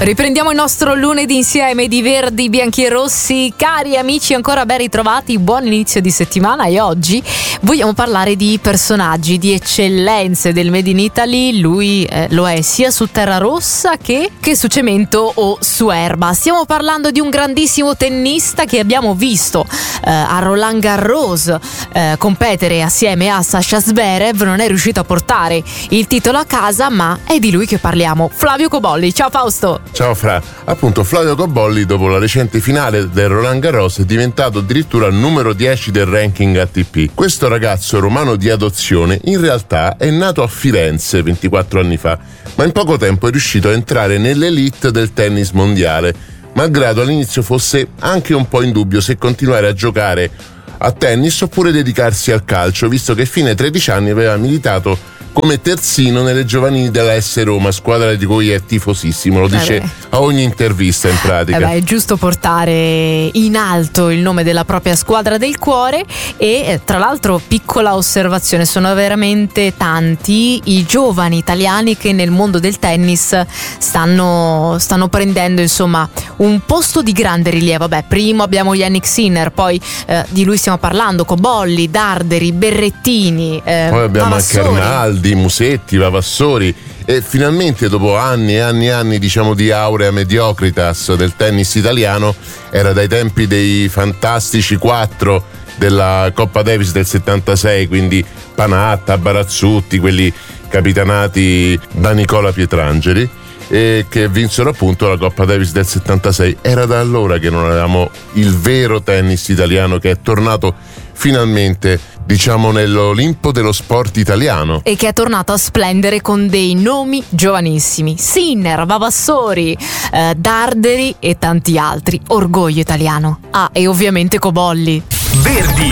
Riprendiamo il nostro lunedì insieme di Verdi, Bianchi e Rossi. Cari amici, ancora ben ritrovati, buon inizio di settimana. E oggi vogliamo parlare di personaggi, di eccellenze del Made in Italy. Lui lo è sia su terra rossa che su cemento o su erba. Stiamo parlando di un grandissimo tennista che abbiamo visto a Roland Garros competere assieme a Sasha Zverev. Non è riuscito a portare il titolo a casa, ma è di lui che parliamo. Flavio Cobolli, ciao Fausto. Ciao Fra, appunto Flavio Cobolli dopo la recente finale del Roland Garros è diventato addirittura il numero 10 del ranking ATP. Questo ragazzo romano di adozione in realtà è nato a Firenze 24 anni fa, ma in poco tempo è riuscito a entrare nell'elite del tennis mondiale, malgrado all'inizio fosse anche un po' in dubbio se continuare a giocare a tennis oppure dedicarsi al calcio, visto che fino ai 13 anni aveva militato come terzino nelle giovanili della S Roma, squadra di cui è tifosissimo, lo dice a ogni intervista in pratica. È giusto portare in alto il nome della propria squadra del cuore. E tra l'altro, piccola osservazione, sono veramente tanti i giovani italiani che nel mondo del tennis stanno prendendo insomma un posto di grande rilievo. Primo abbiamo Yannick Sinner, poi di lui stiamo parlando, Cobolli, Darderi, Berrettini, poi abbiamo Vavassori. anche Arnaldi, Musetti, Vavassori, e finalmente dopo anni e anni e anni diciamo di aurea mediocritas del tennis italiano, era dai tempi dei fantastici 4 della Coppa Davis del 76, quindi Panatta, Barazzutti, quelli capitanati da Nicola Pietrangeli, e che vinsero appunto la Coppa Davis del 76. Era da allora che non avevamo il vero tennis italiano, che è tornato finalmente diciamo nell'Olimpo dello sport italiano e che è tornato a splendere con dei nomi giovanissimi: Sinner, Vavassori, Darderi e tanti altri. Orgoglio italiano. E ovviamente Cobolli. Verdi,